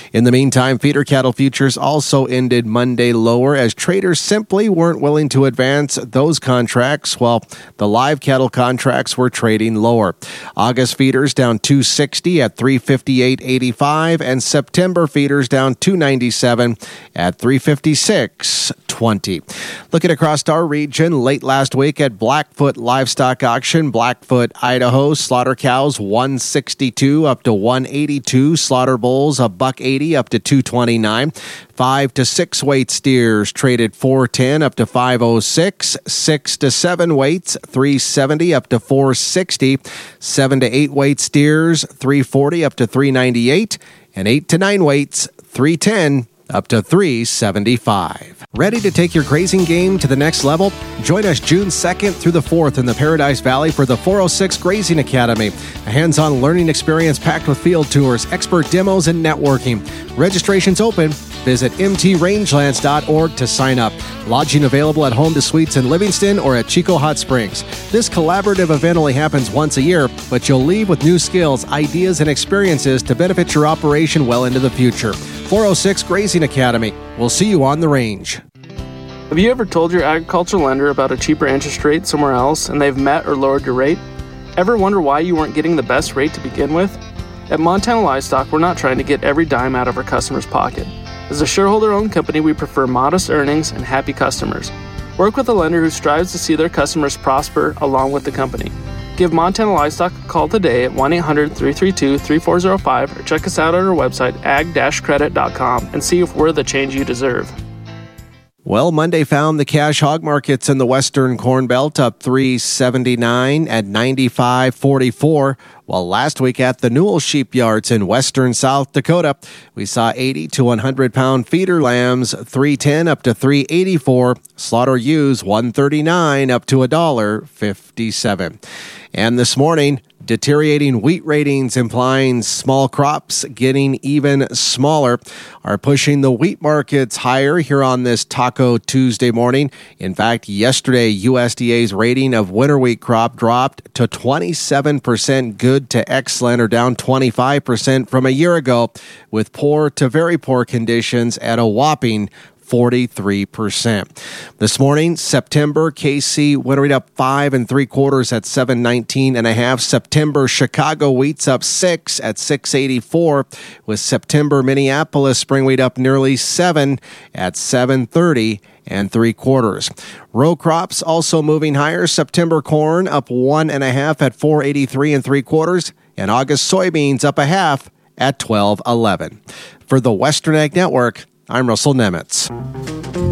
In the meantime, feeder cattle futures also ended Monday lower as traders simply weren't willing to advance those contracts while the live cattle contracts were trading lower. August feeders down $2.60 at $358.85 and September feeders down $2.97 at $356.20. Looking across our region, late last week at Blackfoot Livestock Auction, Blackfoot, Idaho, slaughter cows $162 up to $182, slaughter bulls $180 up to $229. 5 to 6 weight steers traded $410 up to $506. 6 to 7 weights $370 up to $460. 7 to 8 weight steers $340 up to $398, and 8 to 9 weights $310 up to $375. Ready to take your grazing game to the next level? Join us June 2nd through the 4th in the Paradise Valley for the 406 Grazing Academy, a hands-on learning experience packed with field tours, expert demos, and networking. Registration's open. Visit mtrangelands.org to sign up. Lodging available at Home to Suites in Livingston or at Chico Hot Springs. This collaborative event only happens once a year, but you'll leave with new skills, ideas, and experiences to benefit your operation well into the future. 406 Grazing Academy. We'll see you on the range. Have you ever told your agricultural lender about a cheaper interest rate somewhere else and they've met or lowered your rate? Ever wonder why you weren't getting the best rate to begin with? At Montana Livestock, we're not trying to get every dime out of our customer's pocket. As a shareholder-owned company, we prefer modest earnings and happy customers. Work with a lender who strives to see their customers prosper along with the company. Give Montana Livestock a call today at 1-800-332-3405 or check us out on our website, ag-credit.com, and see if we're the change you deserve. Well, Monday found the cash hog markets in the Western Corn Belt up $3.79 at $95.44, while last week at the Newell Sheep Yards in western South Dakota, we saw 80 to 100-pound feeder lambs $3.10 up to $3.84, slaughter ewes $1.39 up to $1.57. And this morning, deteriorating wheat ratings implying small crops getting even smaller are pushing the wheat markets higher here on this Taco Tuesday morning. In fact, yesterday, USDA's rating of winter wheat crop dropped to 27% good to excellent, or down 25% from a year ago, with poor to very poor conditions at a whopping 43%. This morning, September, KC winter wheat up 5 3/4 at 719.5. September, Chicago wheat's up 6 at 684, with September, Minneapolis spring wheat up nearly 7 at 730 3/4. Row crops also moving higher. September corn up 1.5 at 483 3/4, and August soybeans up 0.5 at 1211. For the Western Ag Network, I'm Russell Nemitz.